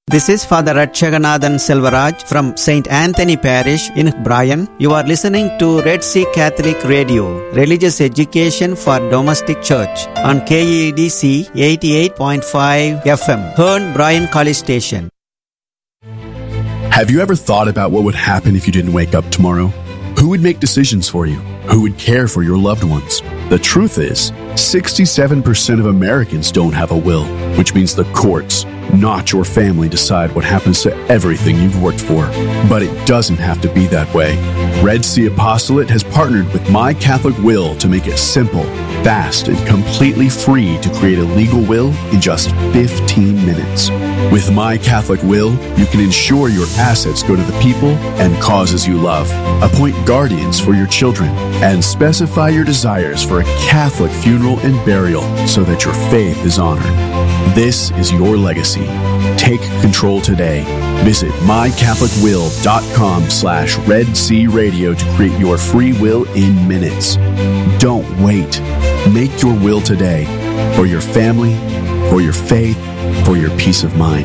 This is Father Ratchaganathan Selvaraj from St. Anthony Parish in Bryan. You are listening to Red Sea Catholic Radio, religious education for domestic church on KEDC 88.5 FM, Hearn Bryan College Station. Have you ever thought about what would happen if you didn't wake up tomorrow? Who would make decisions for you? Who would care for your loved ones? The truth is, 67% of Americans don't have a will, which means the courts, not your family, decide what happens to everything you've worked for. But it doesn't have to be that way. Red Sea Apostolate has partnered with My Catholic Will to make it simple, fast, and completely free to create a legal will in just 15 minutes. With My Catholic Will, you can ensure your assets go to the people and causes you love, appoint guardians for your children, and specify your desires for a Catholic funeral and burial so that your faith is honored. This is your legacy. Take control today. Visit mycatholicwill.com/Red Sea Radio to create your free will in minutes. Don't wait. Make your will today for your family, for your faith, for your peace of mind.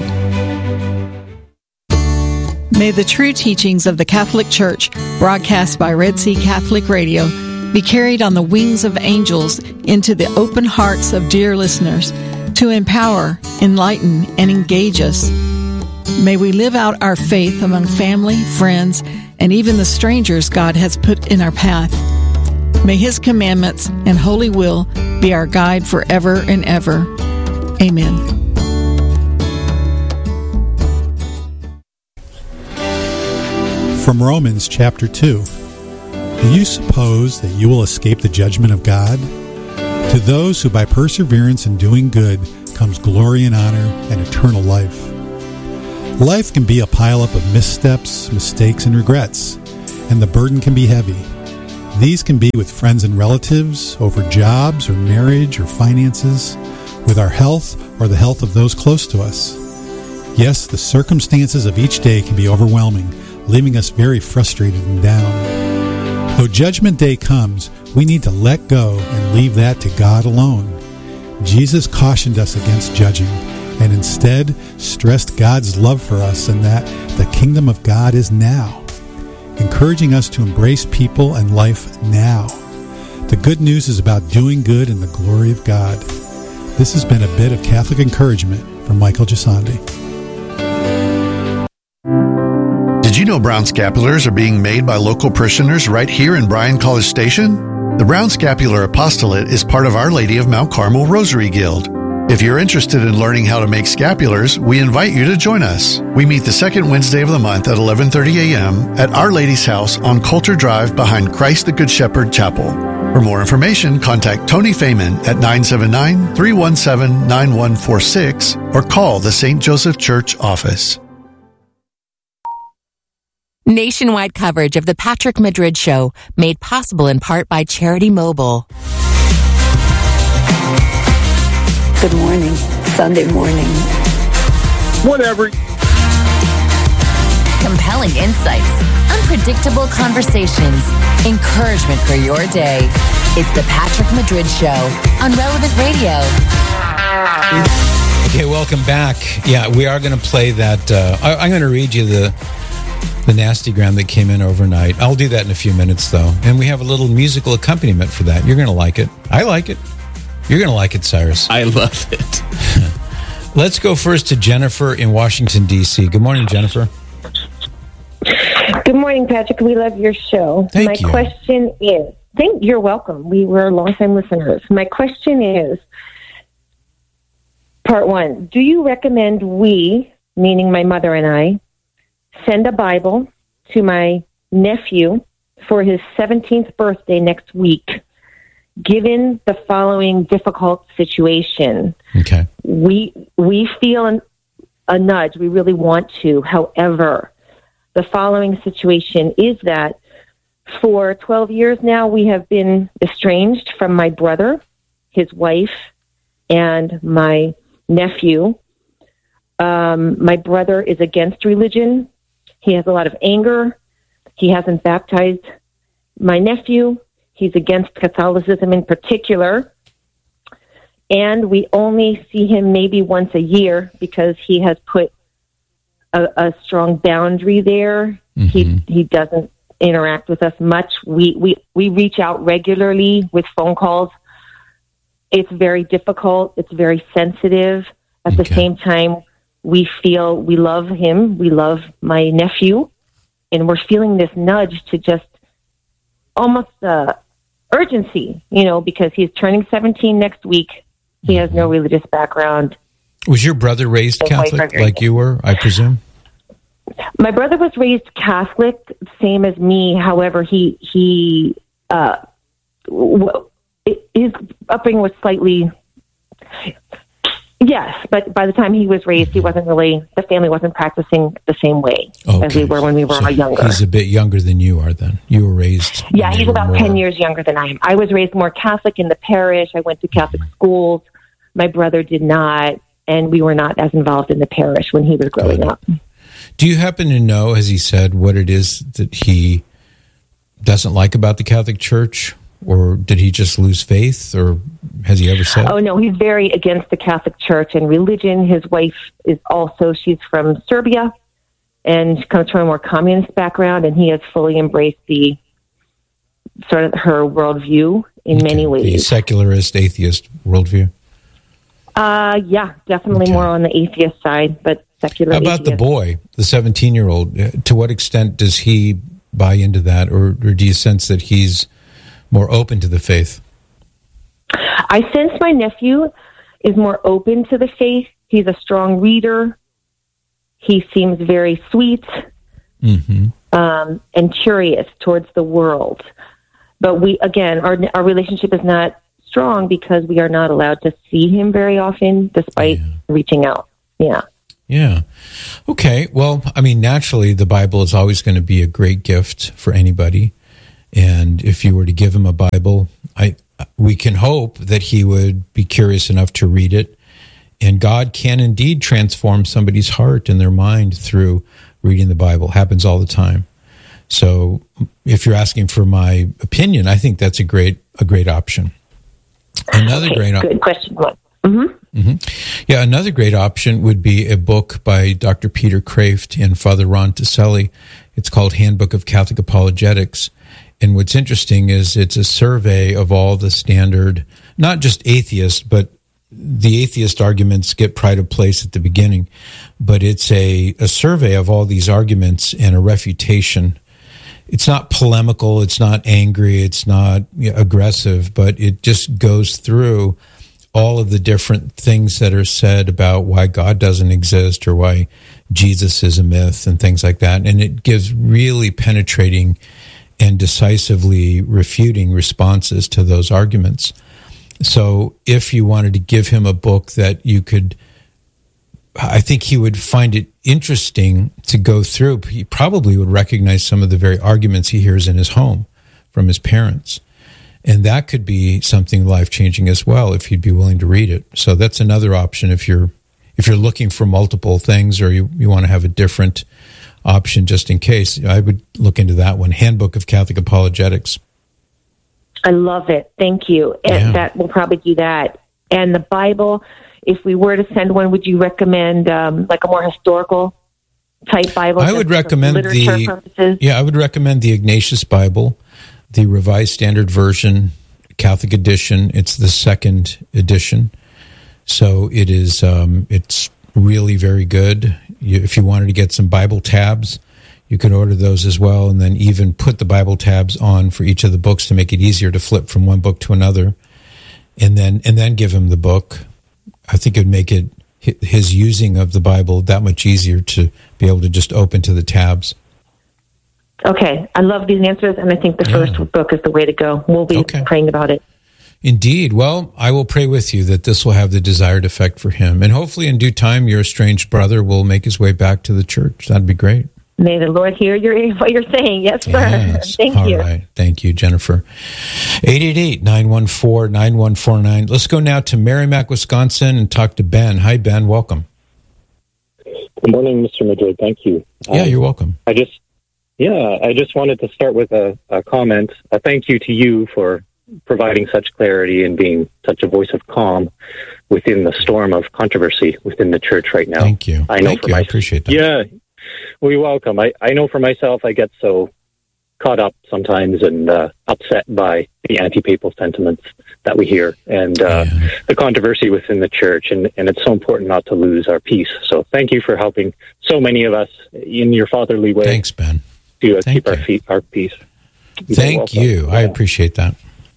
May the true teachings of the Catholic Church, broadcast by Red Sea Catholic Radio, be carried on the wings of angels into the open hearts of dear listeners to empower, enlighten, and engage us. May we live out our faith among family, friends, and even the strangers God has put in our path. May His commandments and holy will be our guide forever and ever. Amen. From Romans chapter 2. Do you suppose that you will escape the judgment of God? To those who by perseverance in doing good comes glory and honor and eternal life. Life can be a pileup of missteps, mistakes, and regrets, and the burden can be heavy. These can be with friends and relatives, over jobs or marriage or finances, with our health or the health of those close to us. Yes, the circumstances of each day can be overwhelming, leaving us very frustrated and down. Though Judgment Day comes, we need to let go and leave that to God alone. Jesus cautioned us against judging and instead stressed God's love for us and that the kingdom of God is now, encouraging us to embrace people and life now. The good news is about doing good in the glory of God. This has been a bit of Catholic encouragement from Michael Gisandi. Did you know brown scapulars are being made by local parishioners right here in Bryan College Station? The Brown Scapular Apostolate is part of Our Lady of Mount Carmel Rosary Guild. If you're interested in learning how to make scapulars, we invite you to join us. We meet the second Wednesday of the month at 11:30 a.m. at Our Lady's house on Coulter Drive behind Christ the Good Shepherd Chapel. For more information, contact Tony Feynman at 979-317-9146 or call the St. Joseph Church office. Nationwide coverage of the Patrick Madrid Show, made possible in part by Charity Mobile. Good morning. Sunday morning. Whatever. Compelling insights, unpredictable conversations, encouragement for your day. It's the Patrick Madrid Show on Relevant Radio. Okay, welcome back. Yeah, we are going to play that. I'm going to read you the nastygram that came in overnight. I'll do that in a few minutes, though. And we have a little musical accompaniment for that. You're going to like it. I like it. You're going to like it, Cyrus. I love it. Let's go first to Jennifer in Washington, D.C. Good morning, Jennifer. Good morning, Patrick. We love your show. Thank you. My question is, you're welcome. We were longtime listeners. My question is, part one, do you recommend we, meaning my mother and I, send a Bible to my nephew for his 17th birthday next week, given the following difficult situation? Okay. We feel a nudge. We really want to. However, the following situation is that for 12 years now, we have been estranged from my brother, his wife, and my nephew. My brother is against religion. He has a lot of anger. He hasn't baptized my nephew. He's against Catholicism in particular. And we only see him maybe once a year because he has put a strong boundary there. He doesn't interact with us much. We reach out regularly with phone calls. It's very difficult. It's very sensitive. At the same time, we feel we love him. We love my nephew. And we're feeling this nudge to just almost urgency, because he's turning 17 next week. He has no religious background. Was your brother raised Catholic like you were, I presume? My brother was raised Catholic, same as me. However, his upbringing was slightly, yes, but by the time he was raised, the family wasn't practicing the same way as we were when we were younger. He's a bit younger than you are then. You were raised. Yeah, he's about 10 years younger than I am. I was raised more Catholic in the parish. I went to Catholic schools. My brother did not, and we were not as involved in the parish when he was growing up. Do you happen to know, as he said, what it is that he doesn't like about the Catholic Church? Or did he just lose faith? Or has he ever said? Oh, no, he's very against the Catholic Church and religion. His wife she's from Serbia, and she comes from a more communist background, and he has fully embraced the sort of her worldview in many ways. The secularist, atheist worldview? Yeah, definitely more on the atheist side, but secular. How about the boy, the 17-year-old? To what extent does he buy into that, or do you sense that he's more open to the faith? I sense my nephew is more open to the faith. He's a strong reader. He seems very sweet and curious towards the world. But our relationship is not strong because we are not allowed to see him very often, despite reaching out. Yeah. Okay. Well, naturally, the Bible is always going to be a great gift for anybody. And if you were to give him a Bible, we can hope that he would be curious enough to read it. And God can indeed transform somebody's heart and their mind through reading the Bible. It happens all the time. So if you're asking for my opinion, I think that's a great option. Good question. Yeah, another great option would be a book by Dr. Peter Kraft and Father Ron Taselli. It's called Handbook of Catholic Apologetics. And what's interesting is it's a survey of all the standard, not just atheists, but the atheist arguments get pride of place at the beginning. But it's a survey of all these arguments and a refutation. It's not polemical, it's not angry, it's not aggressive, but it just goes through all of the different things that are said about why God doesn't exist or why Jesus is a myth and things like that. And it gives really penetrating and decisively refuting responses to those arguments. So if you wanted to give him a book that you could, I think he would find it interesting to go through. He probably would recognize some of the very arguments he hears in his home from his parents. And that could be something life-changing as well if you'd be willing to read it. So that's another option if you're looking for multiple things or you want to have a different option just in case. I would look into that one, Handbook of Catholic Apologetics. I love it. Thank you. And that we'll probably do that. And the Bible, if we were to send one, would you recommend like a more historical type Bible? I would recommend I would recommend the Ignatius Bible, the Revised Standard Version, Catholic edition. It's the second edition. So it is it's really very good. If you wanted to get some Bible tabs, you can order those as well, and then even put the Bible tabs on for each of the books to make it easier to flip from one book to another, and then give him the book. I think it would make it his using of the Bible that much easier to be able to just open to the tabs. Okay, I love these answers, and I think the first book is the way to go. We'll be praying about it. Indeed. Well, I will pray with you that this will have the desired effect for him. And hopefully in due time, your estranged brother will make his way back to the church. That'd be great. May the Lord hear what you're saying. Yes, sir. Yes. Thank you. All right. Thank you, Jennifer. 888-914-9149. Let's go now to Merrimack, Wisconsin, and talk to Ben. Hi, Ben. Welcome. Good morning, Mr. Madrid. Thank you. Yeah, you're welcome. I just wanted to start with a comment. A thank you to you for providing such clarity and being such a voice of calm within the storm of controversy within the church right now. Thank you. I know I appreciate that. we welcome. I know for myself, I get so caught up sometimes and upset by the anti-papal sentiments that we hear and the controversy within the church. And it's so important not to lose our peace. So thank you for helping so many of us in your fatherly way. Thanks, Ben. To keep our peace. Thank you. I appreciate that.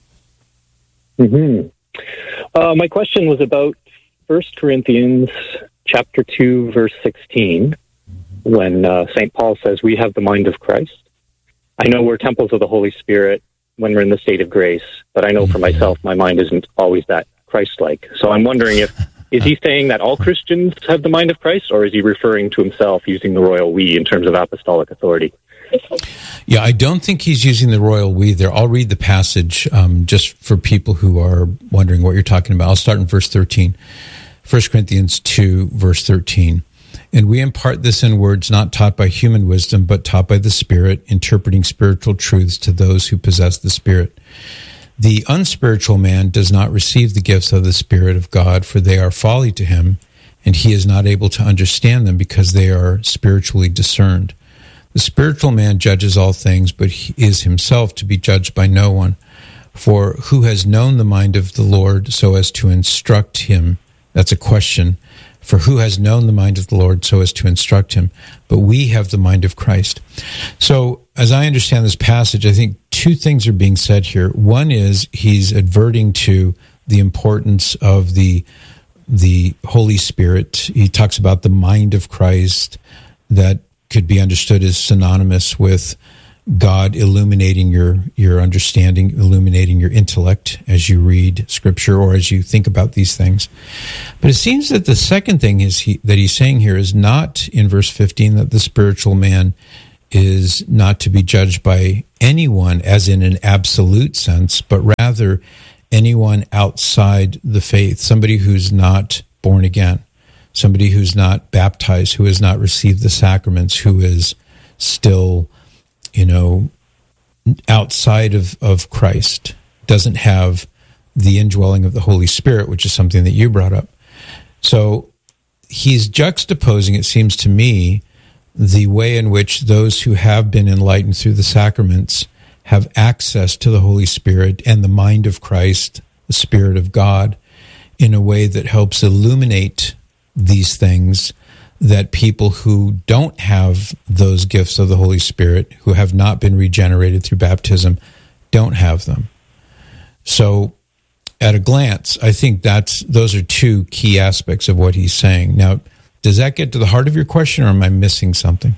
Mm-hmm. My question was about 1 Corinthians chapter 2, verse 16, when St. Paul says, we have the mind of Christ. I know we're temples of the Holy Spirit when we're in the state of grace, but I know for myself, my mind isn't always that Christ-like. So I'm wondering is he saying that all Christians have the mind of Christ, or is he referring to himself using the royal we in terms of apostolic authority? Yeah, I don't think he's using the royal we there. I'll read the passage just for people who are wondering what you're talking about. I'll start in verse 13. 1 Corinthians 2, verse 13. And we impart this in words not taught by human wisdom, but taught by the Spirit, interpreting spiritual truths to those who possess the Spirit. The unspiritual man does not receive the gifts of the Spirit of God, for they are folly to him, and he is not able to understand them because they are spiritually discerned. The spiritual man judges all things, but he is himself to be judged by no one. For who has known the mind of the Lord so as to instruct him? That's a question. For who has known the mind of the Lord so as to instruct him? But we have the mind of Christ. So, as I understand this passage, I think two things are being said here. One is he's adverting to the importance of the Holy Spirit. He talks about the mind of Christ that could be understood as synonymous with God illuminating your understanding, illuminating your intellect as you read Scripture or as you think about these things. But it seems that the second thing that he's saying here is not in verse 15 that the spiritual man is not to be judged by anyone as in an absolute sense, but rather anyone outside the faith, somebody who's not born again, somebody who's not baptized, who has not received the sacraments, who is still outside of Christ, doesn't have the indwelling of the Holy Spirit, which is something that you brought up. So he's juxtaposing, it seems to me, the way in which those who have been enlightened through the sacraments have access to the Holy Spirit and the mind of Christ, the Spirit of God, in a way that helps illuminate these things that people who don't have those gifts of the Holy Spirit, who have not been regenerated through baptism, don't have them. So at a glance, I think those are two key aspects of what he's saying. Now, does that get to the heart of your question, or am I missing something?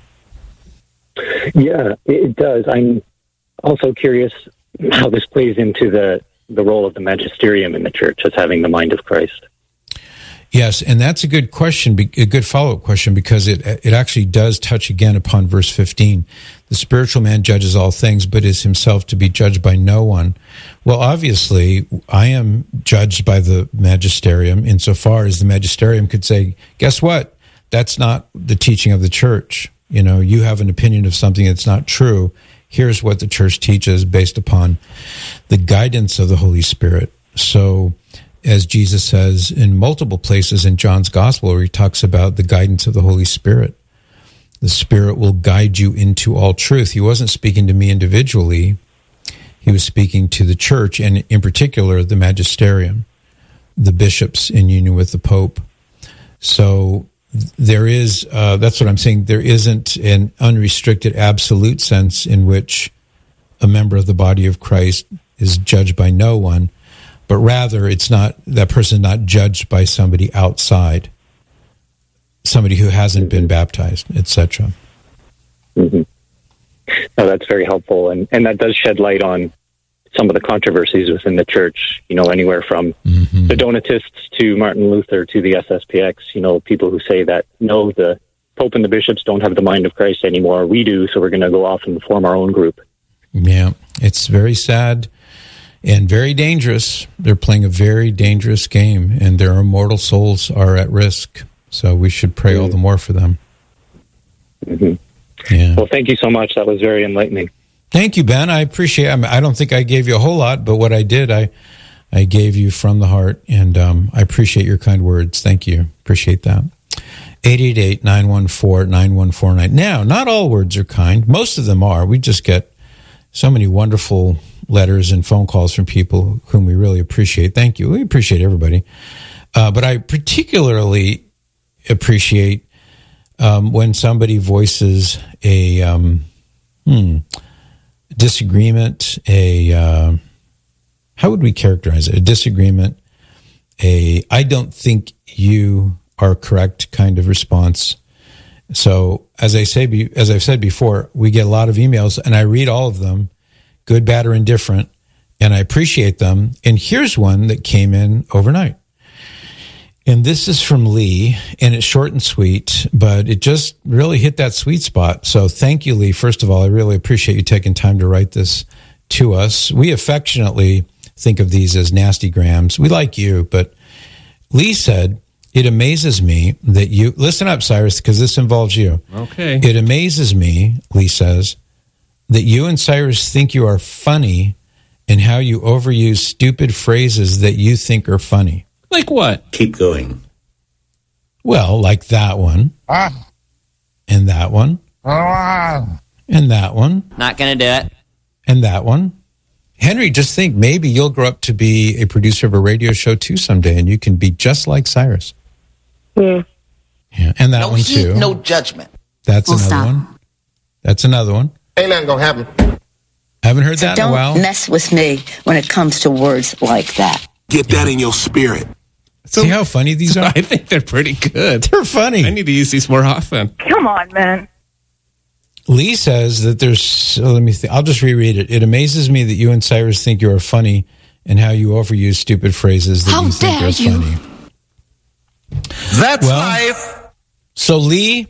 Yeah, it does. I'm also curious how this plays into the role of the magisterium in the church as having the mind of Christ. Yes, and that's a good question, a good follow-up question, because it actually does touch again upon verse 15. The spiritual man judges all things, but is himself to be judged by no one. Well, obviously, I am judged by the magisterium insofar as the magisterium could say, guess what? That's not the teaching of the church. You have an opinion of something that's not true. Here's what the church teaches based upon the guidance of the Holy Spirit. So, as Jesus says in multiple places in John's Gospel, where he talks about the guidance of the Holy Spirit. The Spirit will guide you into all truth. He wasn't speaking to me individually. He was speaking to the church, and in particular, the magisterium, the bishops in union with the Pope. So there is, that's what I'm saying, there isn't an unrestricted absolute sense in which a member of the body of Christ is judged by no one, but rather it's not, that person is not judged by somebody outside, somebody who hasn't been baptized, etc. Mm-hmm. No, that's very helpful, and that does shed light on some of the controversies within the church, anywhere from the Donatists to Martin Luther to the SSPX, people who say that, no, the Pope and the bishops don't have the mind of Christ anymore. We do, so we're going to go off and form our own group. Yeah, it's very sad and very dangerous. They're playing a very dangerous game, and their immortal souls are at risk. So we should pray all the more for them. Mm-hmm. Yeah. Well, thank you so much. That was very enlightening. Thank you, Ben. I appreciate it. I don't think I gave you a whole lot, but what I did, I gave you from the heart, and I appreciate your kind words. Thank you. Appreciate that. 888-914-9149. Now, not all words are kind. Most of them are. We just get so many wonderful letters and phone calls from people whom we really appreciate. Thank you. We appreciate everybody. But I particularly appreciate when somebody voices a disagreement, how would we characterize it? A disagreement, I don't think you are correct kind of response. So as I've said before, we get a lot of emails and I read all of them, good, bad, or indifferent, and I appreciate them. And here's one that came in overnight. And this is from Lee, and it's short and sweet, but it just really hit that sweet spot. So thank you, Lee. First of all, I really appreciate you taking time to write this to us. We affectionately think of these as nasty grams. We like you, but Lee said, it amazes me that you, listen up, Cyrus, because this involves you. Okay. It amazes me, Lee says, that you and Cyrus think you are funny and how you overuse stupid phrases that you think are funny. Like what? Keep going. Well, like that one. And that one. And that one. Not going to do it. And that one. Henry, just think, maybe you'll grow up to be a producer of a radio show too someday, and you can be just like Cyrus. Yeah. And that one too. No judgment. That's another one. That's another one. Ain't nothing gonna happen. Haven't heard that in a while. Don't mess with me when it comes to words like that. Get that in your spirit. See how funny these are? I think they're pretty good. They're funny. I need to use these more often. Come on, man. Lee says that there's, let me think, I'll just reread it. It amazes me that you and Cyrus think you are funny and how you overuse stupid phrases that you think are funny. That's life. So Lee,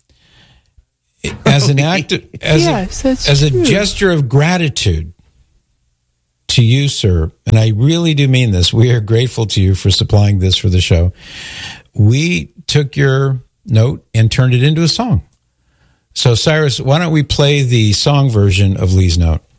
as an act, as a gesture of gratitude to you, sir, and I really do mean this, we are grateful to you for supplying this for the show. We took your note and turned it into a song. So, Cyrus, why don't we play the song version of Lee's note?